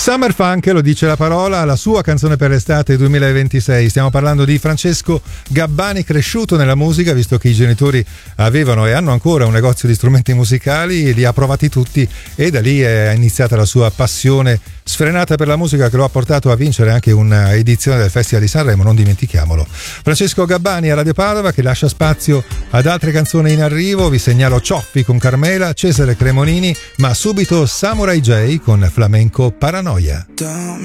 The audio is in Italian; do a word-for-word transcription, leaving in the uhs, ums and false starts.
Summer Funk, lo dice la parola, la sua canzone per l'estate duemilaventisei. Stiamo parlando di Francesco Gabbani, cresciuto nella musica, visto che i genitori avevano e hanno ancora un negozio di strumenti musicali, li ha provati tutti e da lì è iniziata la sua passione sfrenata per la musica, che lo ha portato a vincere anche un'edizione del Festival di Sanremo, non dimentichiamolo. Francesco Gabbani a Radio Padova, che lascia spazio ad altre canzoni in arrivo. Vi segnalo Cioffi con Carmela, Cesare Cremonini, ma subito Samurai J con Flamenco Paranoia. Don't